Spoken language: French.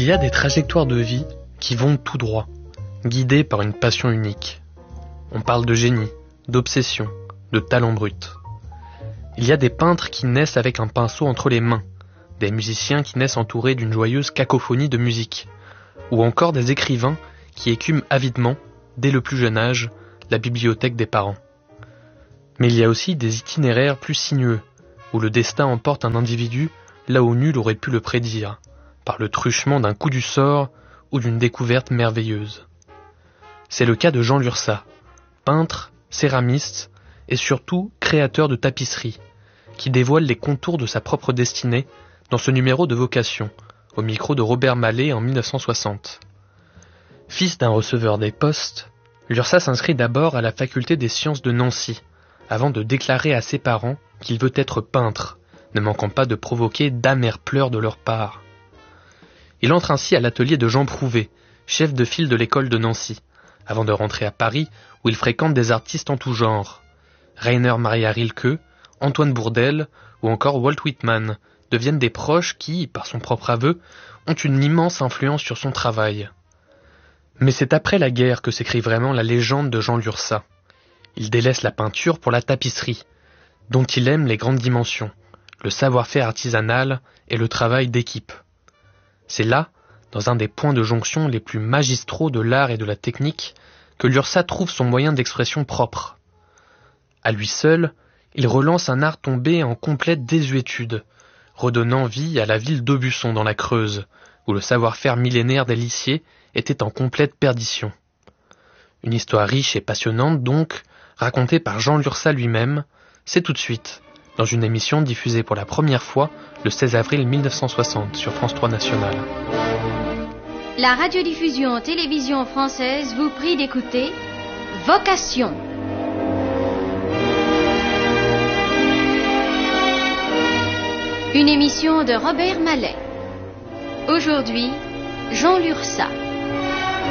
Il y a des trajectoires de vie qui vont tout droit, guidées par une passion unique. On parle de génie, d'obsession, de talent brut. Il y a des peintres qui naissent avec un pinceau entre les mains, des musiciens qui naissent entourés d'une joyeuse cacophonie de musique, ou encore des écrivains qui écument avidement, dès le plus jeune âge, la bibliothèque des parents. Mais il y a aussi des itinéraires plus sinueux, où le destin emporte un individu là où nul aurait pu le prédire, par le truchement d'un coup du sort ou d'une découverte merveilleuse. C'est le cas de Jean Lurçat, peintre, céramiste et surtout créateur de tapisseries, qui dévoile les contours de sa propre destinée dans ce numéro de Vocation, au micro de Robert Mallet en 1960. Fils d'un receveur des postes, Lurçat s'inscrit d'abord à la faculté des sciences de Nancy, avant de déclarer à ses parents qu'il veut être peintre, ne manquant pas de provoquer d'amers pleurs de leur part. Il entre ainsi à l'atelier de Jean Prouvé, chef de file de l'école de Nancy, avant de rentrer à Paris où il fréquente des artistes en tout genre. Rainer Maria Rilke, Antoine Bourdelle ou encore Walt Whitman deviennent des proches qui, par son propre aveu, ont une immense influence sur son travail. Mais c'est après la guerre que s'écrit vraiment la légende de Jean Lurçat. Il délaisse la peinture pour la tapisserie, dont il aime les grandes dimensions, le savoir-faire artisanal et le travail d'équipe. C'est là, dans un des points de jonction les plus magistraux de l'art et de la technique, que Lurçat trouve son moyen d'expression propre. À lui seul, il relance un art tombé en complète désuétude, redonnant vie à la ville d'Aubusson dans la Creuse, où le savoir-faire millénaire des lissiers était en complète perdition. Une histoire riche et passionnante donc, racontée par Jean Lurçat lui-même, c'est tout de suite, dans une émission diffusée pour la première fois le 16 avril 1960 sur France 3 National. La radiodiffusion télévision française vous prie d'écouter Vocation. Une émission de Robert Mallet. Aujourd'hui, Jean Lurçat.